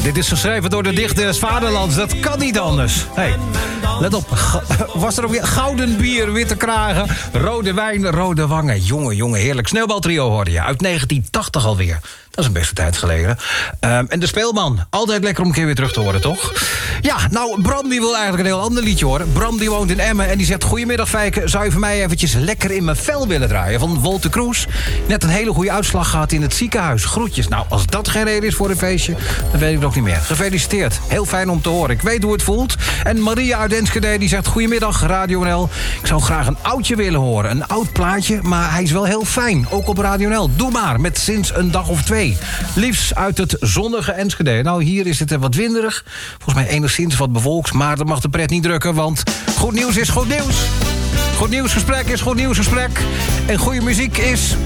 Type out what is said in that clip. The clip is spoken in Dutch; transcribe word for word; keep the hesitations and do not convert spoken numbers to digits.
Dit is geschreven door de dichter des vaderlands. Dat kan niet anders. Hey, let op. Was er ook weer gouden bier, witte kragen, rode wijn, rode wangen. Jongen, jongen, heerlijk. Sneeuwbaltrio hoorde je. Uit negentien tachtig alweer. Dat is een beste tijd geleden. Um, en de Speelman. Altijd lekker om een keer weer terug te horen, toch? Ja, nou, Bram die wil eigenlijk een heel ander liedje horen. Bram die woont in Emmen en die zegt... Goedemiddag, Fijke. Zou je voor mij eventjes lekker in mijn vel willen draaien? Van Wolter Kroes. Net een hele goede uitslag gehad in het ziekenhuis. Groetjes. Nou, als dat geen reden is voor een feestje... dan weet ik nog niet meer. Gefeliciteerd. Heel fijn om te horen. Ik weet hoe het voelt. En Maria uit Enschede die zegt... Goedemiddag, Radio N L. Ik zou graag een oudje willen horen. Een oud plaatje, maar hij is wel heel fijn. Ook op Radio N L. Doe maar, met Sinds een dag of twee. Liefst uit het zonnige Enschede. Nou, hier is het wat winderig. Volgens mij enigszins wat bewolkt. Maar dat mag de pret niet drukken, want goed nieuws is goed nieuws. Goed nieuwsgesprek is goed nieuwsgesprek. En goede muziek is